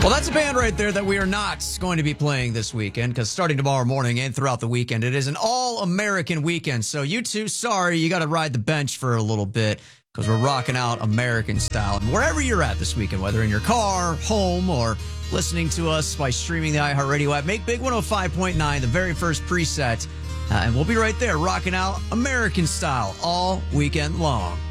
Well, that's a band right there that we are not going to be playing this weekend because starting tomorrow morning and throughout the weekend, it is an all-American weekend. So you two, sorry, you got to ride the bench for a little bit because we're rocking out American style. And wherever you're at this weekend, whether in your car, home, or listening to us by streaming the iHeartRadio app, make Big 105.9 the very first preset. And we'll be right there rocking out American style all weekend long.